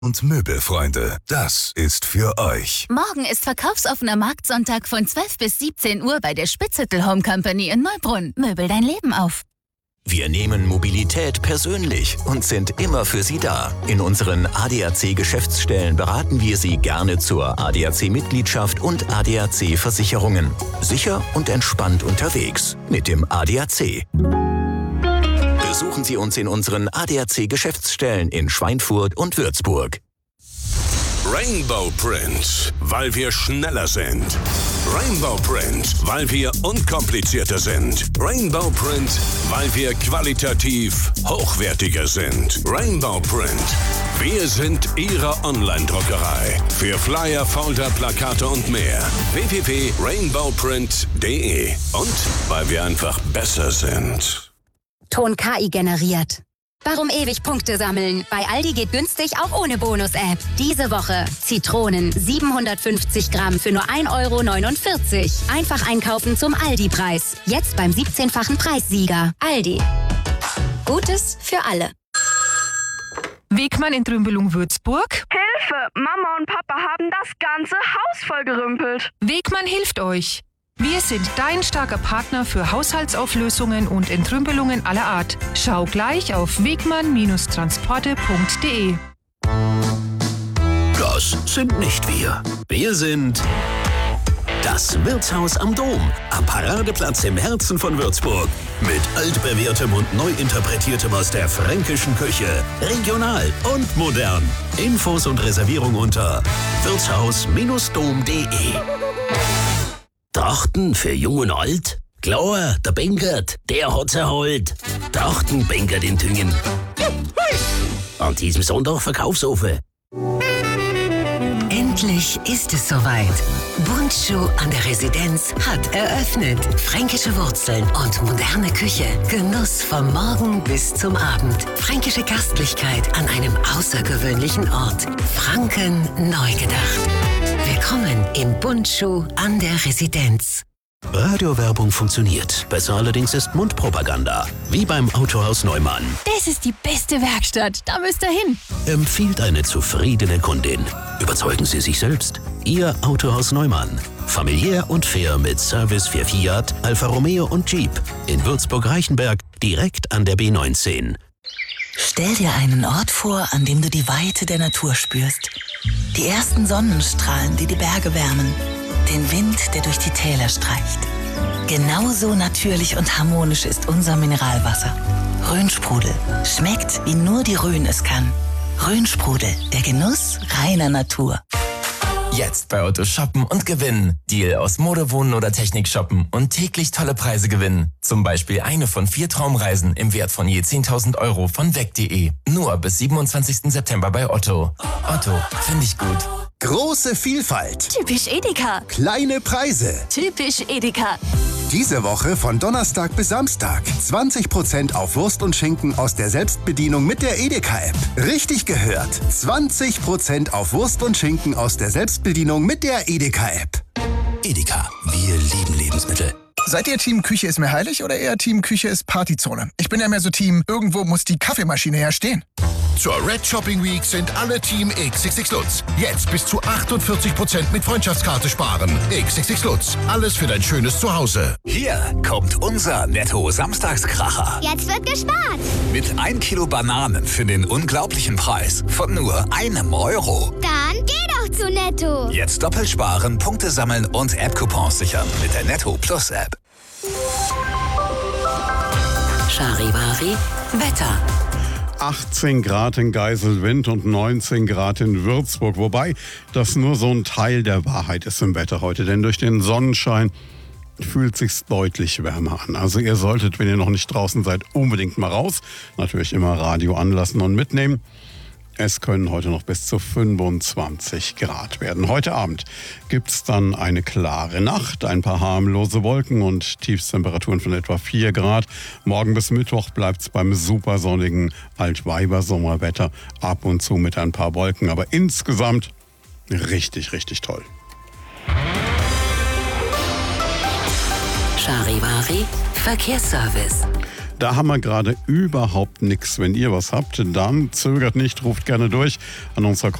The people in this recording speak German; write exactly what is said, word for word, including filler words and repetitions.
Und Möbelfreunde, das ist für euch. Morgen ist verkaufsoffener Marktsonntag von zwölf bis siebzehn Uhr bei der Spitzhüttel Home Company in Neubrunn. Möbel dein Leben auf. Wir nehmen Mobilität persönlich und sind immer für Sie da. In unseren A D A C-Geschäftsstellen beraten wir Sie gerne zur A D A C-Mitgliedschaft und A D A C-Versicherungen. Sicher und entspannt unterwegs mit dem A D A C. Besuchen Sie uns in unseren A D A C-Geschäftsstellen in Schweinfurt und Würzburg. Rainbow Print, weil wir schneller sind. Rainbow Print, weil wir unkomplizierter sind. Rainbow Print, weil wir qualitativ hochwertiger sind. Rainbow Print, wir sind Ihre Online-Druckerei. Für Flyer, Folder, Plakate und mehr. w w w punkt rainbow print punkt d e. Und weil wir einfach besser sind. Ton K I generiert. Warum ewig Punkte sammeln? Bei Aldi geht günstig auch ohne Bonus-App. Diese Woche Zitronen siebenhundertfünfzig Gramm für nur ein Euro neunundvierzig. Einfach einkaufen zum Aldi-Preis. Jetzt beim siebzehnfachen Preissieger. Aldi. Gutes für alle. Wegmann in Trümbelung Würzburg. Hilfe! Mama und Papa haben das ganze Haus voll gerümpelt. Wegmann hilft euch. Wir sind dein starker Partner für Haushaltsauflösungen und Entrümpelungen aller Art. Schau gleich auf wegmann Transporte punkt d e. Das sind nicht wir. Wir sind das Wirtshaus am Dom, am Paradeplatz im Herzen von Würzburg. Mit altbewährtem und neu interpretiertem aus der fränkischen Küche. Regional und modern. Infos und Reservierung unter wirtshaus Bindestrich dom punkt d e. Trachten für Jung und Alt? Klar, der Benkert, der hat's erholt. Trachten Benkert in Tüngen. An diesem Sonntag Verkaufsofen. Endlich ist es soweit. Bundschuh an der Residenz hat eröffnet. Fränkische Wurzeln und moderne Küche. Genuss vom Morgen bis zum Abend. Fränkische Gastlichkeit an einem außergewöhnlichen Ort. Franken neu gedacht. Willkommen im Bundschuh an der Residenz. Radiowerbung funktioniert. Besser allerdings ist Mundpropaganda. Wie beim Autohaus Neumann. Das ist die beste Werkstatt. Da müsst ihr hin. Empfiehlt eine zufriedene Kundin. Überzeugen Sie sich selbst. Ihr Autohaus Neumann. Familiär und fair mit Service für Fiat, Alfa Romeo und Jeep. In Würzburg-Reichenberg, direkt an der B neunzehn. Stell dir einen Ort vor, an dem du die Weite der Natur spürst. Die ersten Sonnenstrahlen, die die Berge wärmen. Den Wind, der durch die Täler streicht. Genauso natürlich und harmonisch ist unser Mineralwasser. Rhönsprudel. Schmeckt, wie nur die Rhön es kann. Rhönsprudel, der Genuss reiner Natur. Jetzt bei Otto shoppen und gewinnen. Deal aus Mode, Wohnen oder Technik shoppen und täglich tolle Preise gewinnen. Zum Beispiel eine von vier Traumreisen im Wert von je zehntausend Euro von weg punkt de. Nur bis siebenundzwanzigsten September bei Otto. Otto, finde ich gut. Große Vielfalt. Typisch Edeka. Kleine Preise. Typisch Edeka. Diese Woche von Donnerstag bis Samstag. zwanzig Prozent auf Wurst und Schinken aus der Selbstbedienung mit der Edeka-App. Richtig gehört. zwanzig Prozent auf Wurst und Schinken aus der Selbstbedienung mit der Edeka-App. Edeka, wir lieben Lebensmittel. Seid ihr Team Küche ist mir heilig oder eher Team Küche ist Partyzone? Ich bin ja mehr so Team, irgendwo muss die Kaffeemaschine herstehen. Zur Red Shopping Week sind alle Team X X X Lutz. Jetzt bis zu achtundvierzig Prozent mit Freundschaftskarte sparen. X X X Lutz. Alles für dein schönes Zuhause. Hier kommt unser Netto-Samstagskracher. Jetzt wird gespart. Mit ein Kilo Bananen für den unglaublichen Preis von nur einem Euro. Dann geh doch zu Netto. Jetzt doppelt sparen, Punkte sammeln und App-Coupons sichern mit der Netto Plus App. Charivari Wetter. achtzehn Grad in Geiselwind und neunzehn Grad in Würzburg. Wobei das nur so ein Teil der Wahrheit ist im Wetter heute. Denn durch den Sonnenschein fühlt sich's deutlich wärmer an. Also ihr solltet, wenn ihr noch nicht draußen seid, unbedingt mal raus. Natürlich immer Radio anlassen und mitnehmen. Es können heute noch bis zu fünfundzwanzig Grad werden. Heute Abend gibt's dann eine klare Nacht, ein paar harmlose Wolken und Tiefstemperaturen von etwa vier Grad. Morgen bis Mittwoch bleibt's beim supersonnigen Altweibersommerwetter, ab und zu mit ein paar Wolken. Aber insgesamt richtig, richtig toll. Charivari Verkehrsservice. Da haben wir gerade überhaupt nichts. Wenn ihr was habt, dann zögert nicht, ruft gerne durch an unserer